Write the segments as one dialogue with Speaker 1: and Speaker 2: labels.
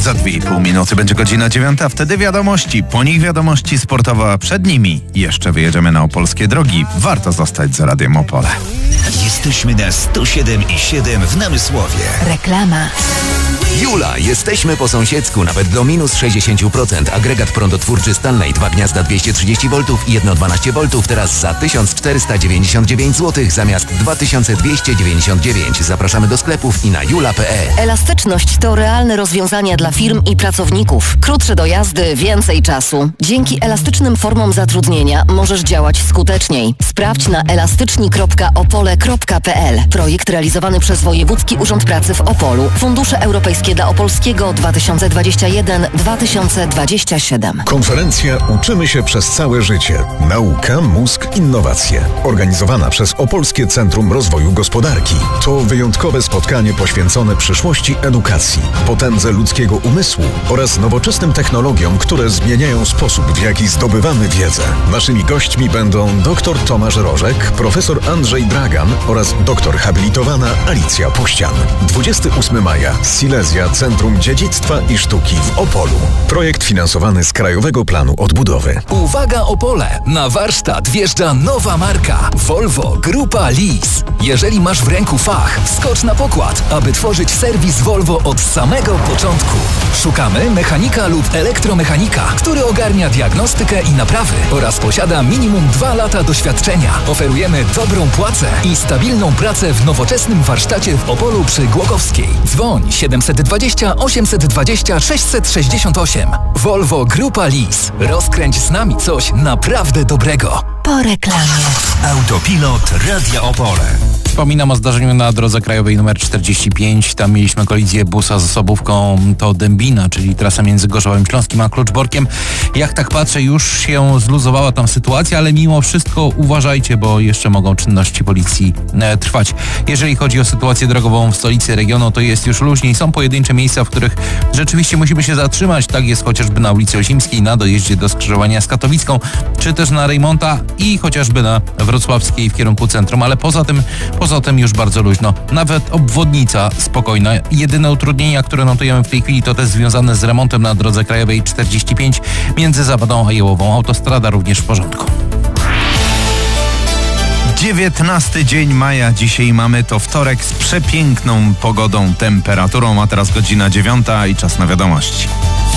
Speaker 1: Za 2,5 minuty będzie godzina 9, a wtedy wiadomości. Po nich wiadomości sportowe, a przed nimi jeszcze wyjedziemy na opolskie drogi. Warto zostać za Radiem Opole.
Speaker 2: Jesteśmy na 107,7 w Namysłowie.
Speaker 3: Reklama.
Speaker 2: Jula, jesteśmy po sąsiedzku, nawet do minus 60%. Agregat prądotwórczy Stanley, 2 gniazda 230 V i jedno 12 V, teraz za 1499 zł zamiast 2299. Zapraszamy do sklepów i na jula.pl.
Speaker 3: Elastyczność to realne rozwiązania dla firm i pracowników. Krótsze dojazdy, więcej czasu. Dzięki elastycznym formom zatrudnienia możesz działać skuteczniej. Sprawdź na elastyczni.opole.pl. Projekt realizowany przez Wojewódzki Urząd Pracy w Opolu. Fundusze Europejskie dla Opolskiego 2021-2027.
Speaker 4: Konferencja Uczymy się przez całe życie. Nauka, mózg, innowacje. Organizowana przez Opolskie Centrum Rozwoju Gospodarki. To wyjątkowe spotkanie poświęcone przyszłości edukacji, potędze ludzkiego umysłu oraz nowoczesnym technologiom, które zmieniają sposób, w jaki zdobywamy wiedzę. Naszymi gośćmi będą dr Tomasz Rożek, profesor Andrzej Dragan oraz doktor habilitowana Alicja Puścian. 28 maja. Silesia, Centrum Dziedzictwa i Sztuki w Opolu. Projekt finansowany z Krajowego Planu Odbudowy.
Speaker 5: Uwaga Opole! Na warsztat wjeżdża nowa marka Volvo Grupa Lease. Jeżeli masz w ręku fach, wskocz na pokład, aby tworzyć serwis Volvo od samego początku. Szukamy mechanika lub elektromechanika, który ogarnia diagnostykę i naprawy oraz posiada minimum 2 lata doświadczenia. Oferujemy dobrą płacę i stabilną pracę w nowoczesnym warsztacie w Opolu przy Głogowskiej. Dzwoń 720 820 668. Volvo Grupa Lease. Rozkręć z nami coś naprawdę dobrego.
Speaker 3: Po reklamie.
Speaker 2: Autopilot Radia Opole.
Speaker 6: Wspominam o zdarzeniu na drodze krajowej nr 45. Tam mieliśmy kolizję busa z osobówką, to Dębina, czyli trasa między Gorzowem Śląskim a Kluczborkiem. Jak tak patrzę, już się zluzowała tam sytuacja, ale mimo wszystko uważajcie, bo jeszcze mogą czynności policji trwać. Jeżeli chodzi o sytuację drogową w stolicy regionu, to jest już luźniej. Są pojedyncze miejsca, w których rzeczywiście musimy się zatrzymać. Tak jest chociażby na ulicy Osińskiej, na dojeździe do skrzyżowania z Katowicką, czy też na Rejmonta i chociażby na Wrocławskiej w kierunku centrum, ale poza tym już bardzo luźno. Nawet obwodnica spokojna. Jedyne utrudnienia, które notujemy w tej chwili, to te związane z remontem na drodze krajowej 45 między Zawadą a Jełową. Autostrada również w porządku.
Speaker 1: 19 dzień maja. Dzisiaj mamy to wtorek z przepiękną pogodą, temperaturą, a teraz godzina 9 i czas na wiadomości.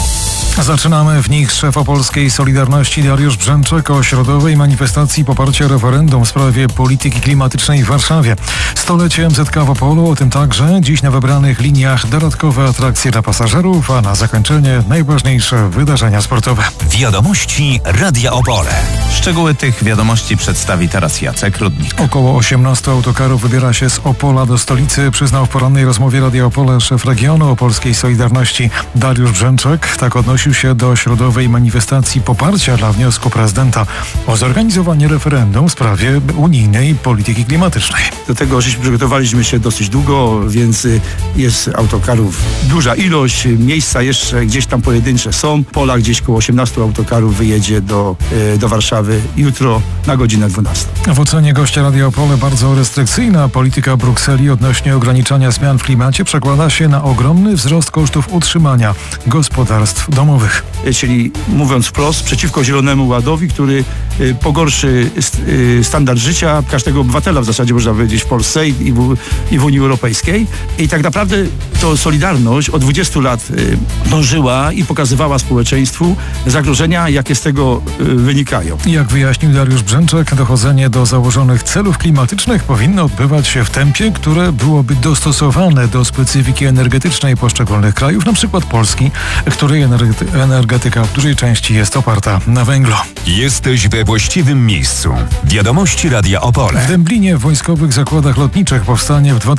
Speaker 7: Zaczynamy w nich szef opolskiej Solidarności Dariusz Brzęczek o środowej manifestacji poparcia referendum w sprawie polityki klimatycznej w Warszawie. Stolecie MZK w Opolu, o tym także dziś na wybranych liniach dodatkowe atrakcje dla pasażerów, a na zakończenie najważniejsze wydarzenia sportowe.
Speaker 2: Wiadomości Radia Opole.
Speaker 1: Szczegóły tych wiadomości przedstawi teraz Jacek Rudnik.
Speaker 7: Około 18 autokarów wybiera się z Opola do stolicy, przyznał w porannej rozmowie Radia Opole szef regionu opolskiej Solidarności Dariusz Brzęczek. Tak odnosił się do środowej manifestacji poparcia dla wniosku prezydenta o zorganizowanie referendum w sprawie unijnej polityki klimatycznej.
Speaker 8: Do tego przygotowaliśmy się dosyć długo, więc jest autokarów duża ilość, miejsca jeszcze gdzieś tam pojedyncze są. Pola gdzieś koło 18 autokarów wyjedzie do Warszawy jutro na godzinę 12.
Speaker 7: W ocenie gościa Radia Opole bardzo restrykcyjna polityka Brukseli odnośnie ograniczania zmian w klimacie przekłada się na ogromny wzrost kosztów utrzymania gospodarstw domowych.
Speaker 8: Czyli mówiąc wprost, przeciwko Zielonemu Ładowi, który pogorszy standard życia każdego obywatela w zasadzie, można powiedzieć, w Polsce i w Unii Europejskiej. I tak naprawdę to Solidarność od 20 lat dążyła i pokazywała społeczeństwu zagrożenia, jakie z tego wynikają.
Speaker 7: Jak wyjaśnił Dariusz Brzęczek, dochodzenie do założonych celów klimatycznych powinno odbywać się w tempie, które byłoby dostosowane do specyfiki energetycznej poszczególnych krajów, na przykład Polski, której energetyka w dużej części jest oparta na węglu.
Speaker 2: Jesteś we właściwym miejscu. Wiadomości Radia Opole.
Speaker 7: W Dęblinie w wojskowych zakładach lotniczych powstanie w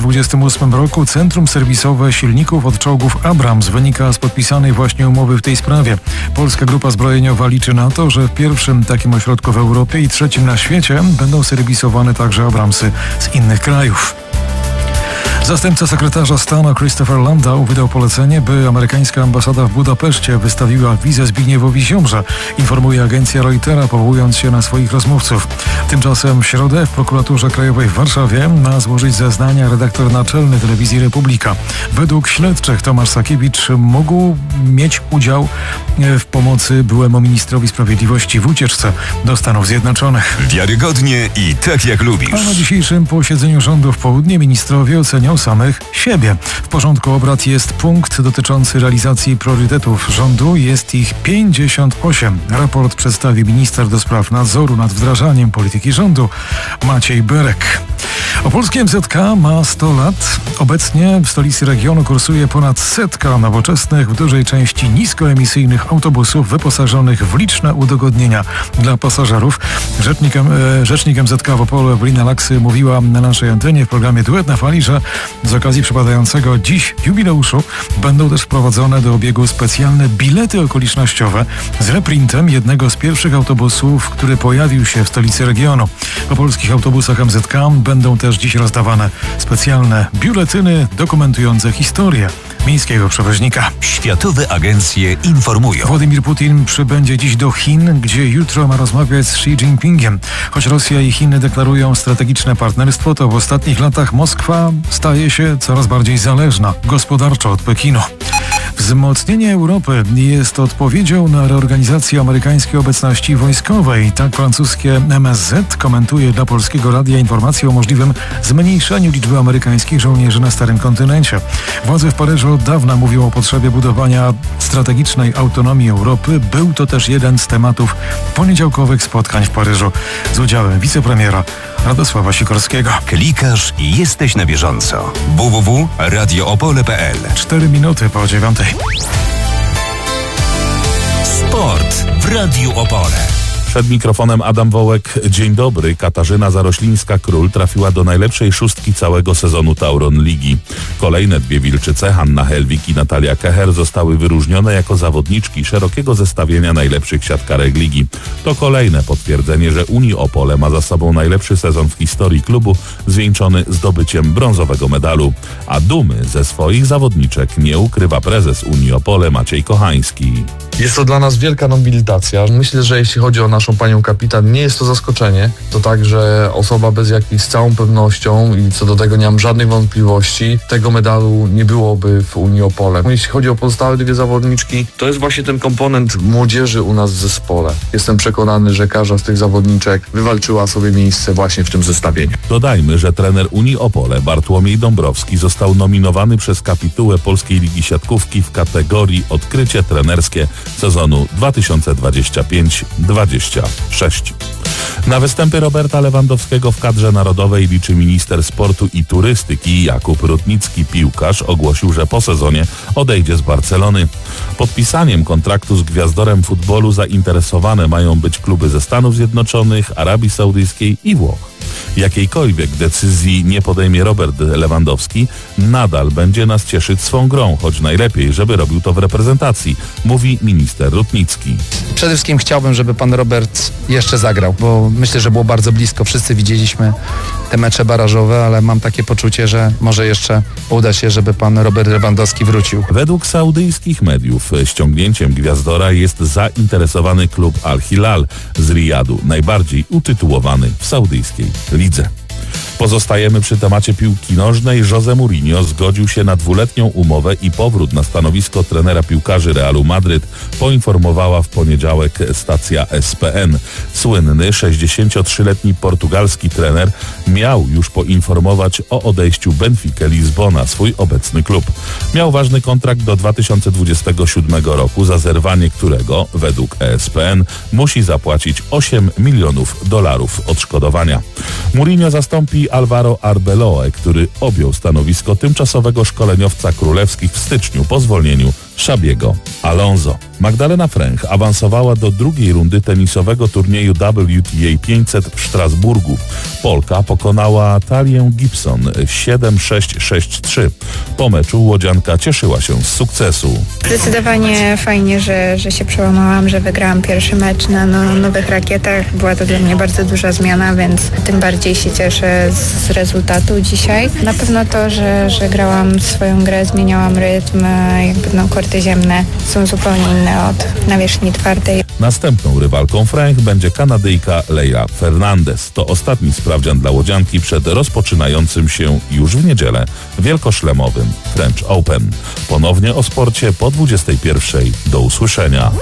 Speaker 7: 2028 roku centrum serwisowe silników od czołgów Abrams. Wynika z podpisanej właśnie umowy w tej sprawie. Polska Grupa Zbrojeniowa liczy na to, że w pierwszym takim ośrodku w Europie i trzecim na świecie będą serwisowane także Abramsy z innych krajów. Zastępca sekretarza stanu Christopher Landau wydał polecenie, by amerykańska ambasada w Budapeszcie wystawiła wizę Zbigniewowi Ziobrze, informuje agencja Reutera, powołując się na swoich rozmówców. Tymczasem w środę w prokuraturze krajowej w Warszawie ma złożyć zeznania redaktor naczelny Telewizji Republika. Według śledczych Tomasz Sakiewicz mógł mieć udział w pomocy byłemu ministrowi sprawiedliwości w ucieczce do Stanów Zjednoczonych.
Speaker 9: Wiarygodnie i tak jak lubisz.
Speaker 7: A na dzisiejszym posiedzeniu rządu w południe ministrowie ocenią samych siebie. W porządku obrad jest punkt dotyczący realizacji priorytetów rządu. Jest ich 58. Raport przedstawi minister do spraw nadzoru nad wdrażaniem polityki rządu Maciej Berek. Opolskie MZK ma 100 lat. Obecnie w stolicy regionu kursuje ponad 100 nowoczesnych, w dużej części niskoemisyjnych autobusów wyposażonych w liczne udogodnienia dla pasażerów. Rzecznik MZK w Opolu Ewelina Laksy mówiła na naszej antenie w programie Duet na Fali, że z okazji przypadającego dziś jubileuszu będą też wprowadzone do obiegu specjalne bilety okolicznościowe z reprintem jednego z pierwszych autobusów, który pojawił się w stolicy regionu. W opolskich autobusach MZK będą też dziś rozdawane specjalne biuletyny dokumentujące historię miejskiego przewoźnika.
Speaker 9: Światowe agencje informują.
Speaker 7: Władimir Putin przybędzie dziś do Chin, gdzie jutro ma rozmawiać z Xi Jinpingiem. Choć Rosja i Chiny deklarują strategiczne partnerstwo, to w ostatnich latach Moskwa staje się coraz bardziej zależna gospodarczo od Pekinu. Wzmocnienie Europy jest odpowiedzią na reorganizację amerykańskiej obecności wojskowej. Tak francuskie MSZ komentuje dla Polskiego Radia informacje o możliwym zmniejszeniu liczby amerykańskich żołnierzy na Starym Kontynencie. Władze w Paryżu od dawna mówią o potrzebie budowania strategicznej autonomii Europy. Był to też jeden z tematów poniedziałkowych spotkań w Paryżu z udziałem wicepremiera Radosława Sikorskiego.
Speaker 9: Klikasz i jesteś na bieżąco. www.radioopole.pl
Speaker 7: 4 minuty po 9.
Speaker 9: Sport w Radiu Opole.
Speaker 10: Przed mikrofonem Adam Wołek. Dzień dobry. Katarzyna Zaroślińska-Król trafiła do najlepszej szóstki całego sezonu Tauron Ligi. Kolejne dwie Wilczyce, Hanna Helwig i Natalia Kecher, zostały wyróżnione jako zawodniczki szerokiego zestawienia najlepszych siatkarek ligi. To kolejne potwierdzenie, że Unii Opole ma za sobą najlepszy sezon w historii klubu, zwieńczony zdobyciem brązowego medalu. A dumy ze swoich zawodniczek nie ukrywa prezes Unii Opole Maciej Kochański.
Speaker 11: Jest to dla nas wielka nobilitacja. Myślę, że jeśli chodzi o naszą panią kapitan, nie jest to zaskoczenie. To tak, że osoba bez jakiejś z całą pewnością i co do tego nie mam żadnych wątpliwości, tego medalu nie byłoby w Unii Opole. Jeśli chodzi o pozostałe dwie zawodniczki, to jest właśnie ten komponent młodzieży u nas w zespole. Jestem przekonany, że każda z tych zawodniczek wywalczyła sobie miejsce właśnie w tym zestawieniu.
Speaker 10: Dodajmy, że trener Unii Opole Bartłomiej Dąbrowski został nominowany przez kapitułę Polskiej Ligi Siatkówki w kategorii Odkrycie trenerskie sezonu 2025-26. Na występy Roberta Lewandowskiego w kadrze narodowej liczy minister sportu i turystyki Jakub Rutnicki. Piłkarz ogłosił, że po sezonie odejdzie z Barcelony. Podpisaniem kontraktu z gwiazdorem futbolu zainteresowane mają być kluby ze Stanów Zjednoczonych, Arabii Saudyjskiej i Włoch. Jakiejkolwiek decyzji nie podejmie Robert Lewandowski, nadal będzie nas cieszyć swą grą, choć najlepiej, żeby robił to w reprezentacji, mówi minister Rutnicki.
Speaker 12: Przede wszystkim chciałbym, żeby pan Robert jeszcze zagrał, bo myślę, że było bardzo blisko. Wszyscy widzieliśmy te mecze barażowe, ale mam takie poczucie, że może jeszcze uda się, żeby pan Robert Lewandowski wrócił.
Speaker 10: Według saudyjskich mediów ściągnięciem gwiazdora jest zainteresowany klub Al-Hilal z Riyadu, najbardziej utytułowany w saudyjskiej lidze. Pozostajemy przy temacie piłki nożnej. José Mourinho zgodził się na 2-letnią umowę i powrót na stanowisko trenera piłkarzy Realu Madryt, poinformowała w poniedziałek stacja SPN. Słynny 63-letni portugalski trener miał już poinformować o odejściu Benfica Lizbona, swój obecny klub. Miał ważny kontrakt do 2027 roku, za zerwanie którego, według ESPN, musi zapłacić $8 milionów odszkodowania. Mourinho zastąpi Alvaro Arbeloa, który objął stanowisko tymczasowego szkoleniowca królewskich w styczniu po zwolnieniu Szabiego Alonso. Magdalena Fręch awansowała do drugiej rundy tenisowego turnieju WTA 500 w Strasburgu. Polka pokonała Talię Gibson 7-6-6-3. Po meczu łodzianka cieszyła się z sukcesu.
Speaker 13: Zdecydowanie fajnie, że się przełamałam, że wygrałam pierwszy mecz na nowych rakietach. Była to dla mnie bardzo duża zmiana, więc tym bardziej się cieszę z rezultatu dzisiaj. Na pewno to, że grałam swoją grę, zmieniałam rytm, korty ziemne są zupełnie inne od nawierzchni twardej.
Speaker 10: Następną rywalką Fręch będzie Kanadyjka Leila Fernandez. To ostatni sprawdzian dla łodzianki przed rozpoczynającym się już w niedzielę wielkoszlemowym French Open. Ponownie o sporcie po 21:00. Do usłyszenia.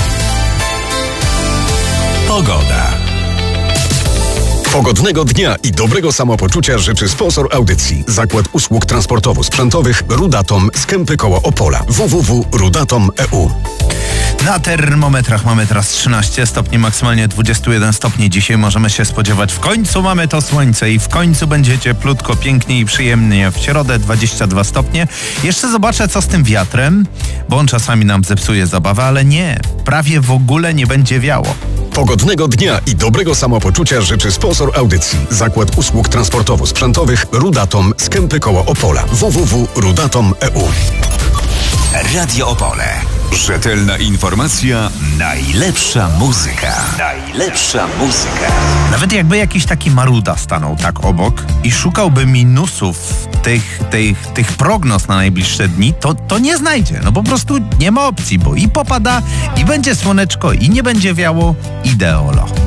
Speaker 9: Pogoda.
Speaker 4: Pogodnego dnia i dobrego samopoczucia życzy sponsor audycji. Zakład Usług Transportowo-Sprzętowych Rudatom z Kępy koło Opola. www.rudatom.eu.
Speaker 1: Na termometrach mamy teraz 13 stopni, maksymalnie 21 stopni. Dzisiaj możemy się spodziewać, w końcu mamy to słońce i w końcu będzie cieplutko, pięknie i przyjemnie. W środę 22 stopnie. Jeszcze zobaczę, co z tym wiatrem, bo on czasami nam zepsuje zabawę, ale nie, prawie w ogóle nie będzie wiało.
Speaker 4: Pogodnego dnia i dobrego samopoczucia życzy sponsor audycji. Zakład Usług Transportowo-Sprzętowych Rudatom z Kępy koło Opola. www.rudatom.eu.
Speaker 9: Radio Opole. Rzetelna informacja, najlepsza muzyka. Najlepsza muzyka.
Speaker 1: Nawet jakby jakiś taki maruda stanął tak obok i szukałby minusów tych prognoz na najbliższe dni, to nie znajdzie. No po prostu nie ma opcji, bo i popada, i będzie słoneczko, i nie będzie wiało, ideolo.